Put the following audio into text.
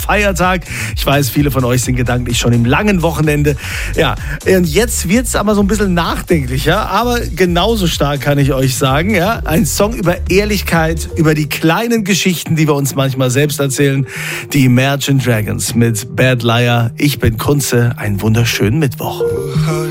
Feiertag. Ich weiß, viele von euch sind gedanklich schon im langen Wochenende. Ja, und jetzt wird's aber so ein bisschen nachdenklicher, aber genauso stark kann ich euch sagen. Ja, ein Song über Ehrlichkeit, über die kleinen Geschichten, die wir uns manchmal selbst erzählen. Die Imagine Dragons mit Bad Liar. Ich bin Kunze. Einen wunderschönen Mittwoch.